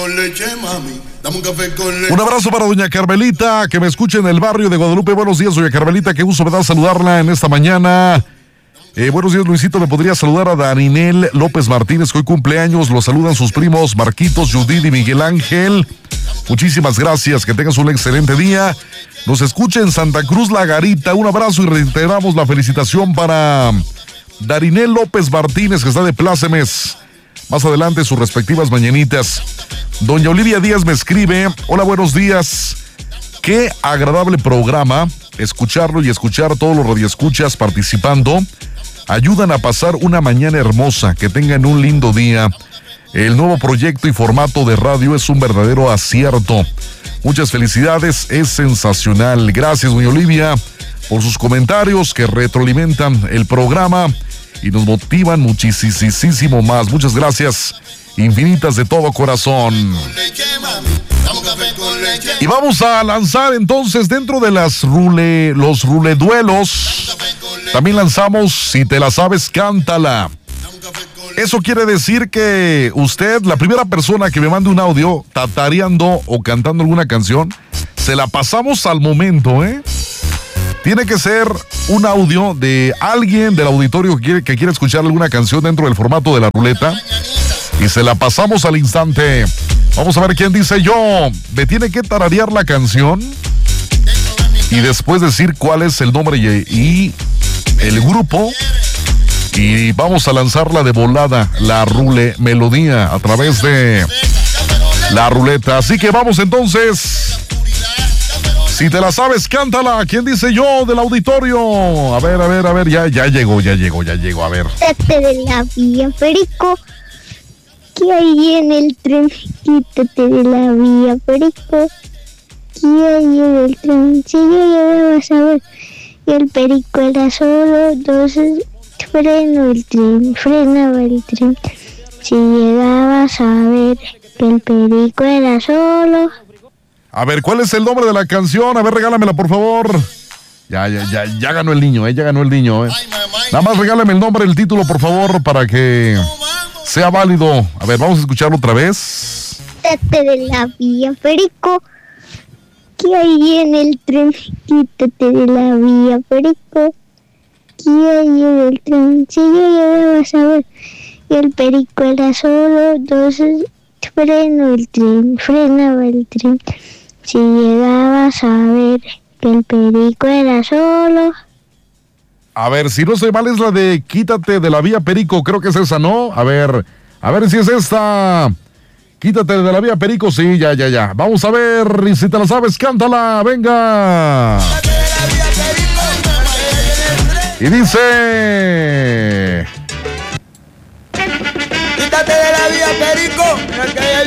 con leche, mami. Dame un café con leche. Un abrazo para doña Carmelita, que me escucha en el barrio de Guadalupe. Buenos días, doña Carmelita, qué gusto me da saludarla en esta mañana. Buenos días, Luisito, ¿me podría saludar a Darinel López Martínez, que hoy cumpleaños? Lo saludan sus primos Marquitos, Judith y Miguel Ángel. Muchísimas gracias, que tengas un excelente día. Nos escucha en Santa Cruz La Garita. Un abrazo y reiteramos la felicitación para Darinel López Martínez, que está de plácemes. Más adelante sus respectivas mañanitas. Doña Olivia Díaz me escribe: hola, buenos días. Qué agradable programa. Escucharlo y escuchar a todos los radioescuchas participando ayudan a pasar una mañana hermosa. Que tengan un lindo día. El nuevo proyecto y formato de radio es un verdadero acierto. Muchas felicidades, es sensacional. Gracias, doña Olivia, por sus comentarios que retroalimentan el programa y nos motivan muchísimo más. Muchas gracias, infinitas de todo corazón. Y vamos a lanzar entonces dentro de los ruleduelos. También lanzamos Si te la sabes, cántala. Eso quiere decir que usted, la primera persona que me mande un audio tatareando o cantando alguna canción, se la pasamos al momento, ¿eh? Tiene que ser un audio de alguien del auditorio que quiere escuchar alguna canción dentro del formato de la ruleta y se la pasamos al instante. Vamos a ver quién dice yo. Me tiene que tararear la canción y después decir cuál es el nombre y el grupo. Y vamos a lanzarla de volada, la rule melodía, a través de la ruleta. Así que vamos entonces. Si te la sabes, cántala. ¿Quién dice yo del auditorio? A ver, ya llegó, a ver. Quítate de la vía, Perico, que hay en el tren. Quítate de la vía, Perico, que hay en el tren. Si yo ya vas a ver, y el Perico era solo, entonces frenaba el tren. Si llegabas a ver que el Perico era solo. A ver, ¿cuál es el nombre de la canción? A ver, regálamela, por favor. Ya ganó el niño, ya ganó el niño, Nada más regálame el nombre, el título, por favor, para que sea válido. A ver, vamos a escucharlo otra vez. Quítate de la vía, Perico, que hay en el tren. Quítate de la vía, Perico, que hay en el tren. Si yo llegaba a saber y el Perico era solo, entonces frenaba el tren. Si llegabas a ver que el Perico era solo. A ver, si no estoy mal, es la de Quítate de la vía, Perico. Creo que es esa, ¿no? A ver si es esta. Quítate de la vía, Perico. Sí, ya. Vamos a ver, y si te la sabes, cántala, venga. Y dice: Quítate de la vía, Perico.